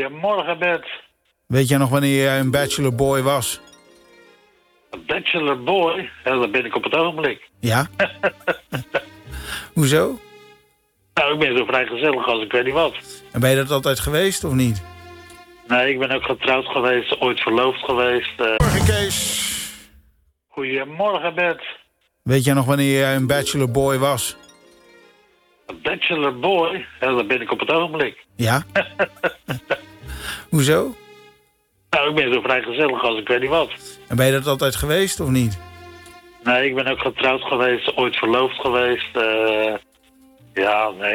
Goedemorgen, Bert. Weet jij nog wanneer jij een bachelor boy was? Een bachelor boy? Ja, dat ben ik op het ogenblik. Ja? Hoezo? Nou, ik ben zo vrij gezellig als ik weet niet wat. En ben je dat altijd geweest of niet? Nee, ik ben ook getrouwd geweest, ooit verloofd geweest. Morgen, Kees. Goedemorgen, Bert. Weet jij nog wanneer jij een bachelor boy was? Een bachelor boy? Ja, dat ben ik op het ogenblik. Ja? Hoezo? Nou, ik ben zo vrij gezellig als ik weet niet wat. En ben je dat altijd geweest of niet? Nee, ik ben ook getrouwd geweest, ooit verloofd geweest. Ja, nee,